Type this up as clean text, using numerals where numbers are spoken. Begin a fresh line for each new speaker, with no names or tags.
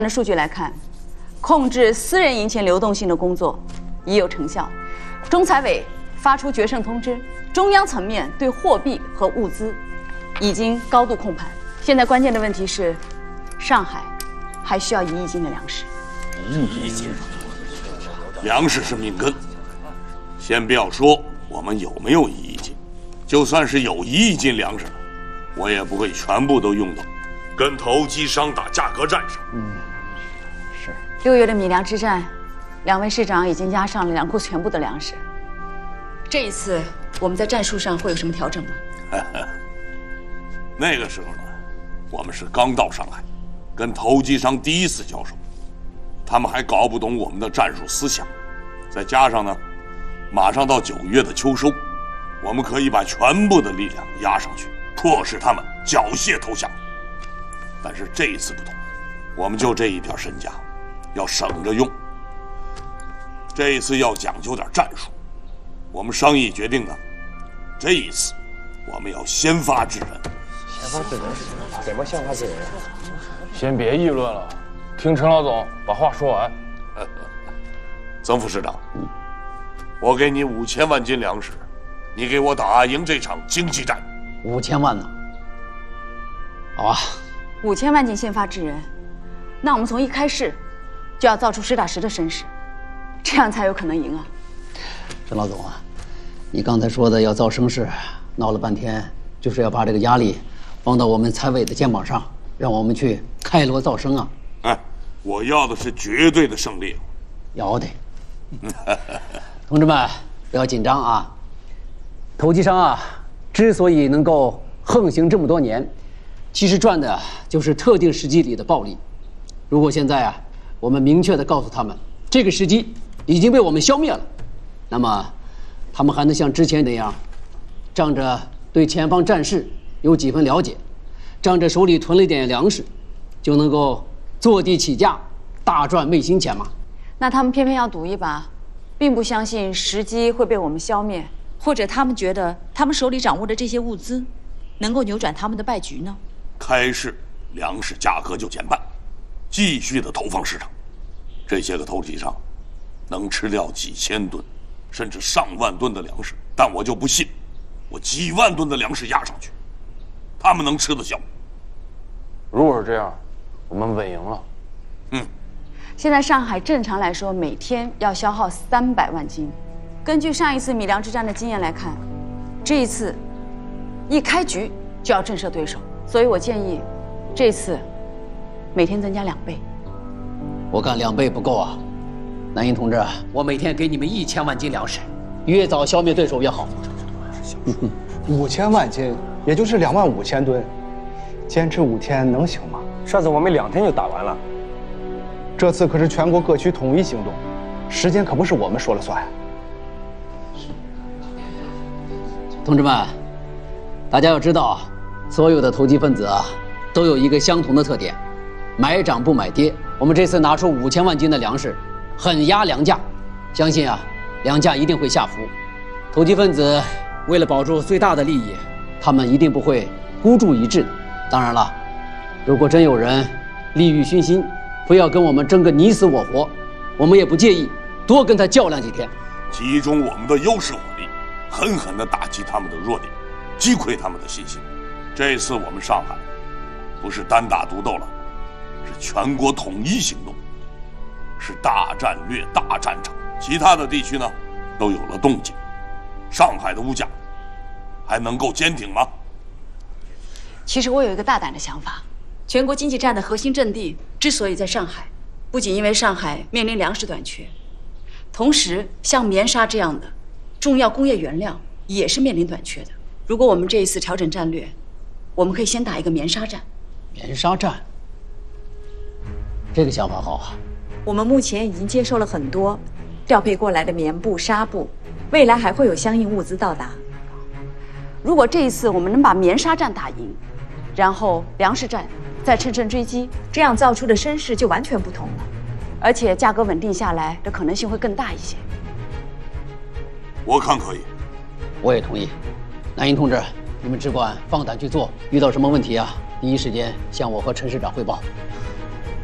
的数据来看，控制私人银钱流动性的工作已有成效。中财委发出决胜通知，中央层面对货币和物资已经高度控盘。现在关键的问题是，上海还需要1亿斤的粮食。
1亿斤，粮食是命根。先不要说我们有没有1亿斤，就算是有1亿斤粮食了，我也不会全部都用到跟投机商打价格战上。
是。6月的米粮之战，2位市长已经押上了粮库全部的粮食。这一次我们在战术上会有什么调整吗？
那个时候呢，我们是刚到上海，跟投机商第一次交手，他们还搞不懂我们的战术思想。再加上呢，马上到9月的秋收，我们可以把全部的力量压上去，迫使他们缴械投降。但是这一次不同，我们就这一点身家，要省着用。这一次要讲究点战术，我们商议决定呢，这一次我们要先发制人。
先发制人？怎么先发制人？
先别议论了，听陈老总把话说完。
曾副市长，我给你5000万斤粮食，你给我打赢这场经济战。
5000万呢？好啊
，5000万斤先发制人，那我们从一开始就要造出实打实的声势，这样才有可能赢啊。
陈老总啊，你刚才说的要造声势，闹了半天就是要把这个压力放到我们财委的肩膀上，让我们去开锣造声啊。
哎，我要的是绝对的胜利。
要得。同志们，不要紧张啊！投机商啊，之所以能够横行这么多年，其实赚的就是特定时机里的暴利。如果现在啊，我们明确地告诉他们，这个时机已经被我们消灭了，那么他们还能像之前那样，仗着对前方战事有几分了解，仗着手里囤了一点粮食，就能够坐地起价，大赚昧心钱吗？
那他们偏偏要赌一把，并不相信时机会被我们消灭，
或者他们觉得他们手里掌握的这些物资能够扭转他们的败局呢？
开市，粮食价格就减半，继续的投放市场。这些个投机商能吃掉几千吨，甚至上万吨的粮食，但我就不信，我几万吨的粮食压上去，他们能吃得消。
如果是这样，我们稳赢了。
现在上海正常来说每天要消耗300万斤，根据上一次米粮之战的经验来看，这一次一开局就要震慑对手，所以我建议这次每天增加2倍。
我看2倍不够啊，南英同志，我每天给你们1000万斤粮食，越早消灭对手越好。
5000万斤，也就是25000吨，坚持5天能行吗？上次我们2天就打完了。这次可是全国各区统一行动，时间可不是我们说了算。
同志们，大家要知道，所有的投机分子啊，都有一个相同的特点，买涨不买跌。我们这次拿出5000万斤的粮食，狠压粮价，相信啊，粮价一定会下浮。投机分子为了保住最大的利益，他们一定不会孤注一掷的。当然了，如果真有人利欲熏心，非要跟我们争个你死我活，我们也不介意多跟他较量几天，
集中我们的优势火力，狠狠地打击他们的弱点，击溃他们的信心。这次我们上海不是单打独斗了，是全国统一行动，是大战略大战场。其他的地区呢都有了动静，上海的物价还能够坚挺吗？
其实我有一个大胆的想法，全国经济战的核心阵地之所以在上海，不仅因为上海面临粮食短缺，同时像棉纱这样的重要工业原料也是面临短缺的。如果我们这一次调整战略，我们可以先打一个棉纱战。
棉纱战，这个想法好啊！
我们目前已经接收了很多调配过来的棉布、纱布，未来还会有相应物资到达。
如果这一次我们能把棉纱战打赢，然后粮食战再乘胜追击，
这样造出的声势就完全不同了，
而且价格稳定下来的可能性会更大一些。
我看可以。
我也同意。南英同志，你们只管放胆去做，遇到什么问题啊，第一时间向我和陈市长汇报。